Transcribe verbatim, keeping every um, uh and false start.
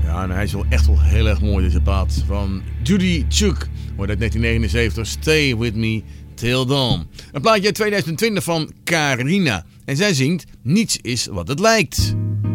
Ja, en hij is wel echt wel heel erg mooi, deze plaat van Judy Chuk. Wordt uit negentien negenenzeventig, Stay With Me Till Dawn. Een plaatje uit tweeduizend twintig van Carina. En zij zingt Niets is wat het lijkt.